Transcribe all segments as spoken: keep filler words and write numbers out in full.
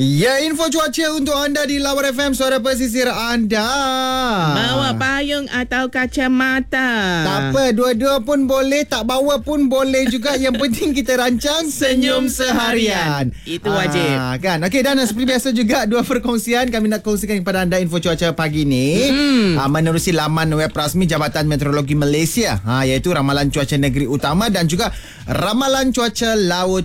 Ya, info cuaca untuk anda di Lawan F M, suara pesisir anda. Bawa payung atau kacamata. Tak apa, dua-dua pun boleh, tak bawa pun boleh juga. Yang penting kita rancang senyum seharian. Itu wajib. Ah, kan? Okey, dan seperti biasa juga dua perkongsian kami nak kongsikan kepada anda info cuaca pagi ni. Hmm. Ah, menerusi laman web rasmi Jabatan Meteorologi Malaysia, ha, iaitu ramalan cuaca negeri utama dan juga ramalan cuaca laut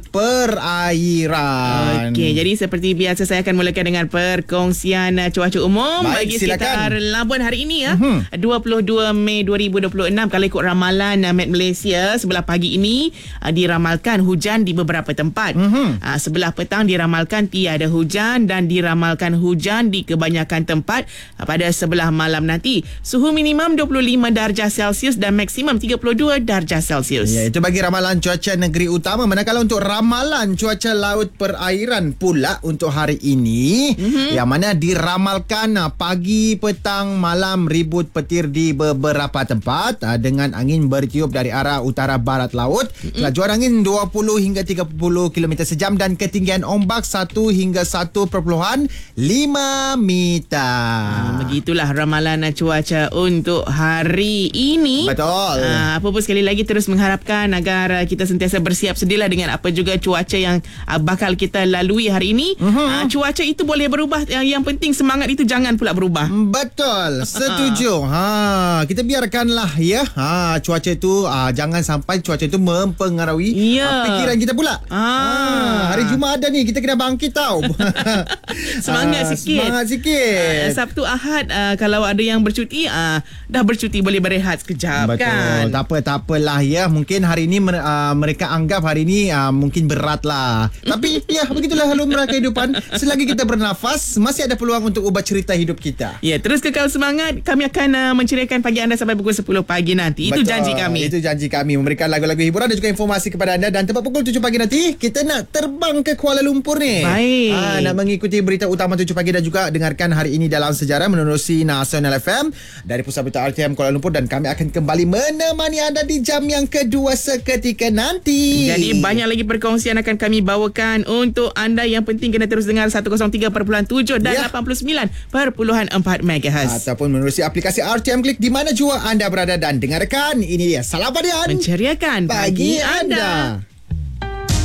perairan. Okey, jadi seperti biasa saya akan mulakan dengan perkongsian uh, cuaca umum. Baik, bagi silakan. sekitar Labuan hari ini ya. Uh-huh. dua puluh dua Mei dua ribu dua puluh enam, kalau ikut ramalan uh, Met Malaysia sebelah pagi ini uh, diramalkan hujan di beberapa tempat. Uh-huh. Uh, sebelah petang diramalkan tiada hujan dan diramalkan hujan di kebanyakan tempat uh, pada sebelah malam nanti. Suhu minimum dua puluh lima darjah Celsius dan maksimum tiga puluh dua darjah Celsius. Ya, itu bagi ramalan cuaca negeri utama. Manakala untuk ramalan cuaca laut perairan pula untuk hari ini, mm-hmm. yang mana diramalkan pagi, petang, malam ribut petir di beberapa tempat dengan angin bertiup dari arah utara barat laut. Mm-hmm. Lajuan angin dua puluh hingga tiga puluh kilometer sejam dan ketinggian ombak satu hingga satu perpuluhan lima meter. Ha, begitulah ramalan cuaca untuk hari ini. Betul. Ha, apa pun sekali lagi terus mengharapkan agar kita sentiasa bersiap sedialah dengan apa juga cuaca yang bakal kita lalui hari ini. Uh-huh. Ha, cuaca itu boleh berubah, yang, yang penting semangat itu jangan pula berubah. Betul, setuju. Ha, kita biarkanlah ya. Ha, cuaca itu ha, jangan sampai cuaca itu mempengaruhi ya. ha, pikiran kita pula. Ha. Ha, hari Jumaat ada ni, kita kena bangkit tau. Semangat ha, sikit. Semangat sikit. Ha, Sabtu Ahad uh, kalau ada yang bercuti, uh, dah bercuti boleh berehat sekejap. Betul. Kan. Tak apa, tak apalah ya. Mungkin hari ini uh, mereka anggap hari ini uh, mungkin berat lah. Tapi ya, begitulah lumrah kehidupan. Selagi kita bernafas, masih ada peluang untuk ubah cerita hidup kita. Ya, terus kekal semangat. Kami akan uh, menceriakan pagi anda sampai pukul sepuluh pagi nanti. Itu Betul. janji kami. Itu janji kami, memberikan lagu-lagu hiburan dan juga informasi kepada anda. Dan tepat pukul tujuh pagi nanti, kita nak terbang ke Kuala Lumpur ni. Baik. Ha, nak mengikuti berita utama tujuh pagi dan juga dengarkan hari ini dalam sejarah menerusi Nasional F M dari Pusat Berita R T M Kuala Lumpur, dan kami akan kembali menemani anda di jam yang kedua seketika nanti. Jadi banyak lagi perkongsian akan kami bawakan untuk anda. Yang penting kena terus dengar seratus tiga perpuluhan tujuh dan ya. lapan puluh sembilan perpuluhan empat megahertz. Ataupun menerusi aplikasi R T M Klik di mana jua anda berada dan dengarkan. Ini dia Salam Padian, menceriakan pagi, pagi anda, anda.